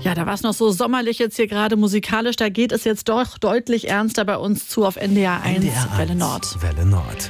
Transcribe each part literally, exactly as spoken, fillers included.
Ja, da war es noch so sommerlich jetzt hier gerade musikalisch. Da geht es jetzt doch deutlich ernster bei uns zu auf N D R eins, Welle Nord. Welle Nord.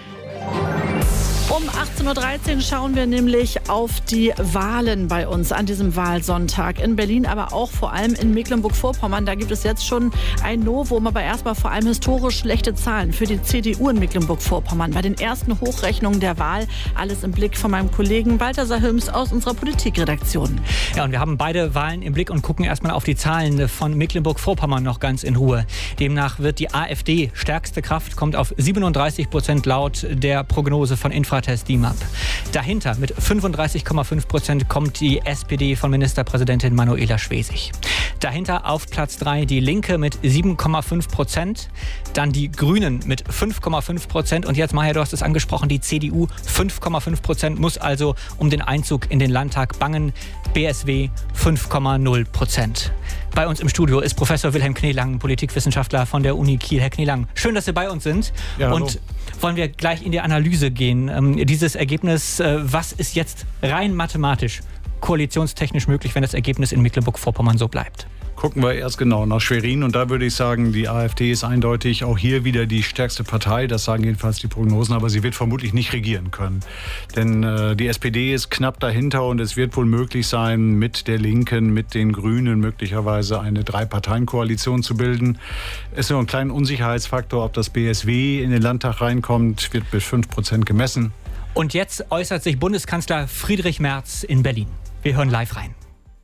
Um achtzehn Uhr dreizehn schauen wir nämlich auf die Wahlen bei uns an diesem Wahlsonntag. In Berlin, aber auch vor allem in Mecklenburg-Vorpommern. Da gibt es jetzt schon ein Novum, aber erstmal vor allem historisch schlechte Zahlen für die C D U in Mecklenburg-Vorpommern. Bei den ersten Hochrechnungen der Wahl, alles im Blick von meinem Kollegen Balthasar Hüms aus unserer Politikredaktion. Ja, und wir haben beide Wahlen im Blick und gucken erstmal auf die Zahlen von Mecklenburg-Vorpommern noch ganz in Ruhe. Demnach wird die AfD stärkste Kraft, kommt auf siebenunddreißig Prozent laut der Prognose von Infratest D I M A P. Dahinter mit fünfunddreißig Komma fünf Prozent kommt die S P D von Ministerpräsidentin Manuela Schwesig. Dahinter auf Platz drei die Linke mit sieben Komma fünf Prozent, dann die Grünen mit fünf Komma fünf Prozent und jetzt, Maja, du hast es angesprochen, die C D U fünf Komma fünf Prozent, muss also um den Einzug in den Landtag bangen. B S W fünf Komma null Prozent. Bei uns im Studio ist Professor Wilhelm Kneelang, Politikwissenschaftler von der Uni Kiel. Herr Kneelang, schön, dass Sie bei uns sind. Ja, und wollen wir gleich in die Analyse gehen. Ähm, dieses Ergebnis, äh, was ist jetzt rein mathematisch koalitionstechnisch möglich, wenn das Ergebnis in Mecklenburg-Vorpommern so bleibt? Gucken wir erst genau nach Schwerin und da würde ich sagen, die AfD ist eindeutig auch hier wieder die stärkste Partei, das sagen jedenfalls die Prognosen, aber sie wird vermutlich nicht regieren können. Denn äh, die S P D ist knapp dahinter und es wird wohl möglich sein, mit der Linken, mit den Grünen möglicherweise eine Drei-Parteien-Koalition zu bilden. Es ist nur ein kleiner Unsicherheitsfaktor, ob das B S W in den Landtag reinkommt, wird bis fünf Prozent gemessen. Und jetzt äußert sich Bundeskanzler Friedrich Merz in Berlin. Wir hören live rein.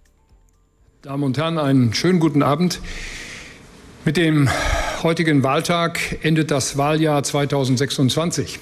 Damen und Herren, einen schönen guten Abend. Mit dem heutigen Wahltag endet das Wahljahr zweitausendsechsundzwanzig.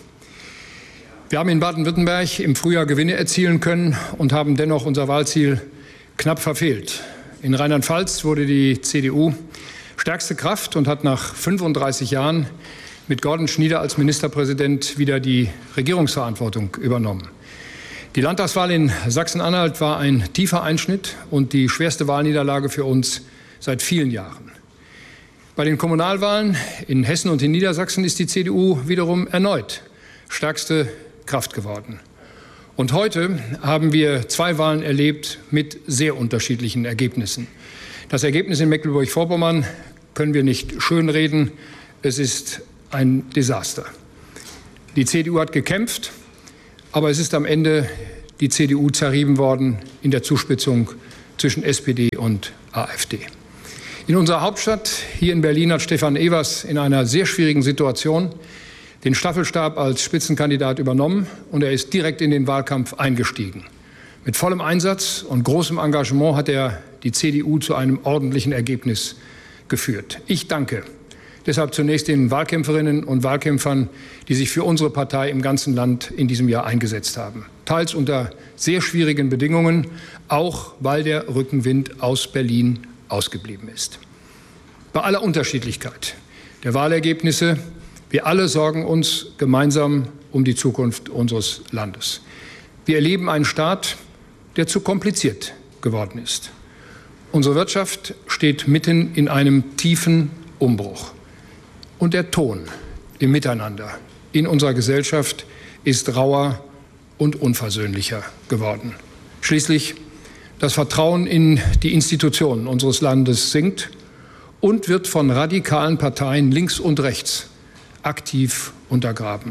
Wir haben in Baden-Württemberg im Frühjahr Gewinne erzielen können und haben dennoch unser Wahlziel knapp verfehlt. In Rheinland-Pfalz wurde die C D U stärkste Kraft und hat nach fünfunddreißig Jahren mit Gordon Schnieder als Ministerpräsident wieder die Regierungsverantwortung übernommen. Die Landtagswahl in Sachsen-Anhalt war ein tiefer Einschnitt und die schwerste Wahlniederlage für uns seit vielen Jahren. Bei den Kommunalwahlen in Hessen und in Niedersachsen ist die C D U wiederum erneut stärkste Kraft geworden. Und heute haben wir zwei Wahlen erlebt mit sehr unterschiedlichen Ergebnissen. Das Ergebnis in Mecklenburg-Vorpommern können wir nicht schönreden. Es ist ein Desaster. Die C D U hat gekämpft. Aber es ist am Ende die C D U zerrieben worden in der Zuspitzung zwischen S P D und AfD. In unserer Hauptstadt, hier in Berlin, hat Stefan Evers in einer sehr schwierigen Situation den Staffelstab als Spitzenkandidat übernommen und er ist direkt in den Wahlkampf eingestiegen. Mit vollem Einsatz und großem Engagement hat er die C D U zu einem ordentlichen Ergebnis geführt. Ich danke deshalb zunächst den Wahlkämpferinnen und Wahlkämpfern, die sich für unsere Partei im ganzen Land in diesem Jahr eingesetzt haben. Teils unter sehr schwierigen Bedingungen, auch weil der Rückenwind aus Berlin ausgeblieben ist. Bei aller Unterschiedlichkeit der Wahlergebnisse, wir alle sorgen uns gemeinsam um die Zukunft unseres Landes. Wir erleben einen Staat, der zu kompliziert geworden ist. Unsere Wirtschaft steht mitten in einem tiefen Umbruch. Und der Ton im Miteinander in unserer Gesellschaft ist rauer und unversöhnlicher geworden. Schließlich das Vertrauen in die Institutionen unseres Landes sinkt und wird von radikalen Parteien links und rechts aktiv untergraben.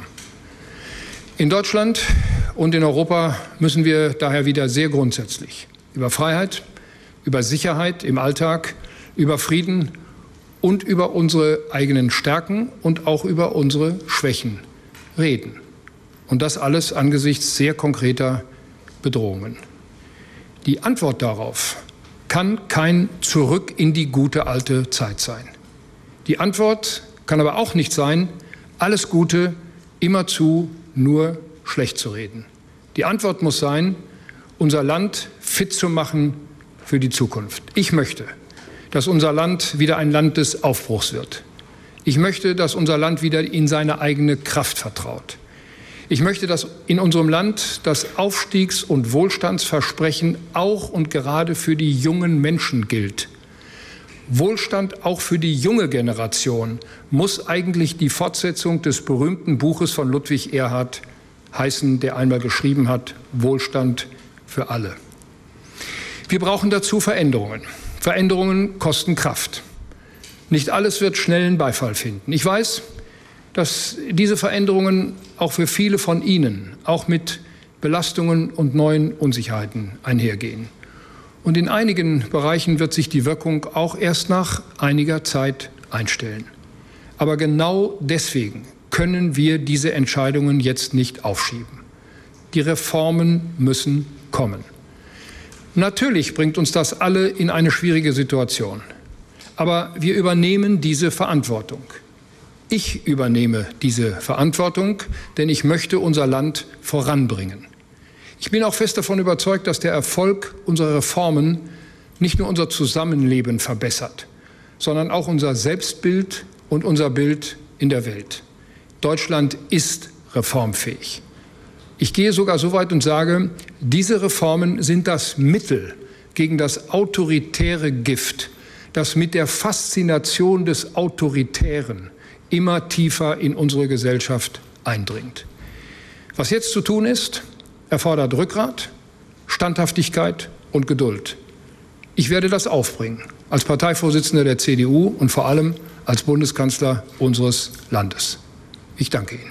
In Deutschland und in Europa müssen wir daher wieder sehr grundsätzlich über Freiheit, über Sicherheit im Alltag, über Frieden und über unsere eigenen Stärken und auch über unsere Schwächen reden. Und das alles angesichts sehr konkreter Bedrohungen. Die Antwort darauf kann kein Zurück in die gute alte Zeit sein. Die Antwort kann aber auch nicht sein, alles Gute immerzu nur schlecht zu reden. Die Antwort muss sein, unser Land fit zu machen für die Zukunft. Ich möchte, dass unser Land wieder ein Land des Aufbruchs wird. Ich möchte, dass unser Land wieder in seine eigene Kraft vertraut. Ich möchte, dass in unserem Land das Aufstiegs- und Wohlstandsversprechen auch und gerade für die jungen Menschen gilt. Wohlstand auch für die junge Generation muss eigentlich die Fortsetzung des berühmten Buches von Ludwig Erhard heißen, der einmal geschrieben hat, Wohlstand für alle. Wir brauchen dazu Veränderungen. Veränderungen kosten Kraft. Nicht alles wird schnellen Beifall finden. Ich weiß, dass diese Veränderungen auch für viele von Ihnen, auch mit Belastungen und neuen Unsicherheiten einhergehen. Und in einigen Bereichen wird sich die Wirkung auch erst nach einiger Zeit einstellen. Aber genau deswegen können wir diese Entscheidungen jetzt nicht aufschieben. Die Reformen müssen kommen. Natürlich bringt uns das alle in eine schwierige Situation. Aber wir übernehmen diese Verantwortung. Ich übernehme diese Verantwortung, denn ich möchte unser Land voranbringen. Ich bin auch fest davon überzeugt, dass der Erfolg unserer Reformen nicht nur unser Zusammenleben verbessert, sondern auch unser Selbstbild und unser Bild in der Welt. Deutschland ist reformfähig. Ich gehe sogar so weit und sage, diese Reformen sind das Mittel gegen das autoritäre Gift, das mit der Faszination des Autoritären immer tiefer in unsere Gesellschaft eindringt. Was jetzt zu tun ist, erfordert Rückgrat, Standhaftigkeit und Geduld. Ich werde das aufbringen, als Parteivorsitzender der C D U und vor allem als Bundeskanzler unseres Landes. Ich danke Ihnen.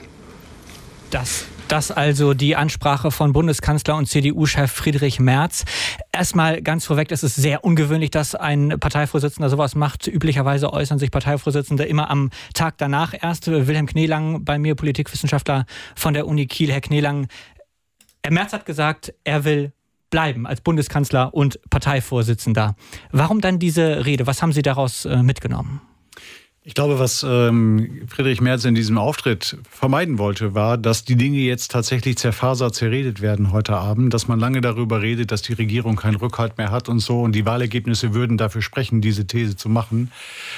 Das Das also die Ansprache von Bundeskanzler und C D U-Chef Friedrich Merz. Erstmal ganz vorweg, es ist sehr ungewöhnlich, dass ein Parteivorsitzender sowas macht. Üblicherweise äußern sich Parteivorsitzende immer am Tag danach erst. Wilhelm Kneelang, bei mir Politikwissenschaftler von der Uni Kiel. Herr Kneelang, Herr Merz hat gesagt, er will bleiben als Bundeskanzler und Parteivorsitzender. Warum dann diese Rede? Was haben Sie daraus äh, mitgenommen? Ich glaube, was ähm, Friedrich Merz in diesem Auftritt vermeiden wollte, war, dass die Dinge jetzt tatsächlich zerfasert, zerredet werden heute Abend, dass man lange darüber redet, dass die Regierung keinen Rückhalt mehr hat und so, und die Wahlergebnisse würden dafür sprechen, diese These zu machen.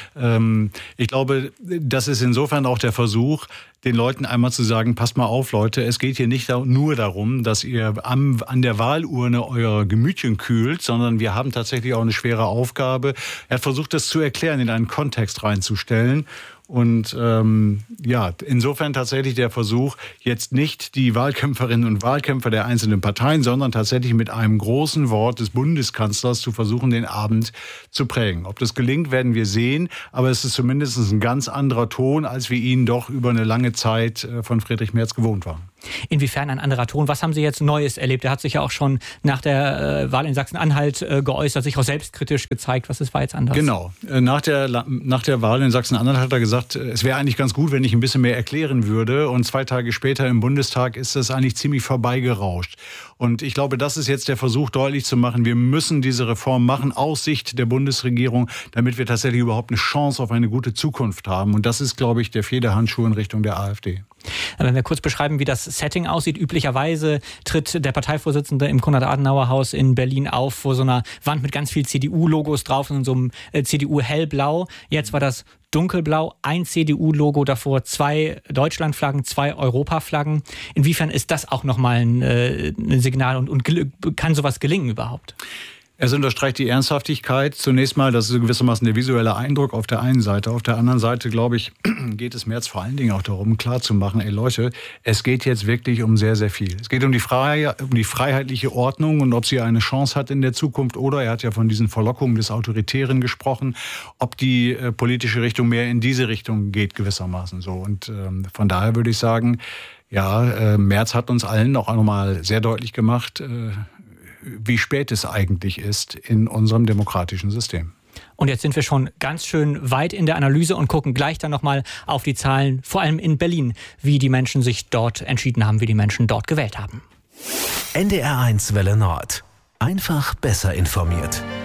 Ähm, ich glaube, das ist insofern auch der Versuch, den Leuten einmal zu sagen, passt mal auf, Leute, es geht hier nicht nur darum, dass ihr am, an der Wahlurne euer Gemütchen kühlt, sondern wir haben tatsächlich auch eine schwere Aufgabe. Er hat versucht, das zu erklären, in einen Kontext reinzustellen. Und ähm, ja, insofern tatsächlich der Versuch, jetzt nicht die Wahlkämpferinnen und Wahlkämpfer der einzelnen Parteien, sondern tatsächlich mit einem großen Wort des Bundeskanzlers zu versuchen, den Abend zu prägen. Ob das gelingt, werden wir sehen, aber es ist zumindest ein ganz anderer Ton, als wir ihn doch über eine lange Zeit von Friedrich Merz gewohnt waren. Inwiefern ein anderer Ton? Was haben Sie jetzt Neues erlebt? Er hat sich ja auch schon nach der äh, Wahl in Sachsen-Anhalt äh, geäußert, sich auch selbstkritisch gezeigt. Was ist, war jetzt anders? Genau. Nach der, nach der Wahl in Sachsen-Anhalt hat er gesagt, es wäre eigentlich ganz gut, wenn ich ein bisschen mehr erklären würde. Und zwei Tage später im Bundestag ist das eigentlich ziemlich vorbeigerauscht. Und ich glaube, das ist jetzt der Versuch, deutlich zu machen, wir müssen diese Reform machen aus Sicht der Bundesregierung, damit wir tatsächlich überhaupt eine Chance auf eine gute Zukunft haben. Und das ist, glaube ich, der Federhandschuh in Richtung der AfD. Wenn wir kurz beschreiben, wie das Setting aussieht. Üblicherweise tritt der Parteivorsitzende im Konrad-Adenauer-Haus in Berlin auf, vor so einer Wand mit ganz viel C D U-Logos drauf und so einem C D U-hellblau. Jetzt war das dunkelblau, ein C D U-Logo davor, zwei Deutschlandflaggen, zwei Europaflaggen. Inwiefern ist das auch nochmal ein, äh, ein Signal und, und kann sowas gelingen überhaupt? Es unterstreicht die Ernsthaftigkeit. Zunächst mal, das ist gewissermaßen der visuelle Eindruck auf der einen Seite. Auf der anderen Seite, glaube ich, geht es Merz vor allen Dingen auch darum, klarzumachen, ey Leute, es geht jetzt wirklich um sehr, sehr viel. Es geht um die, Freiheit, um die freiheitliche Ordnung und ob sie eine Chance hat in der Zukunft oder, er hat ja von diesen Verlockungen des Autoritären gesprochen, ob die äh, politische Richtung mehr in diese Richtung geht gewissermaßen so. Und ähm, von daher würde ich sagen, ja, äh, Merz hat uns allen auch nochmal sehr deutlich gemacht, äh, wie spät es eigentlich ist in unserem demokratischen System. Und jetzt sind wir schon ganz schön weit in der Analyse und gucken gleich dann nochmal auf die Zahlen, vor allem in Berlin, wie die Menschen sich dort entschieden haben, wie die Menschen dort gewählt haben. N D R eins Welle Nord. Einfach besser informiert.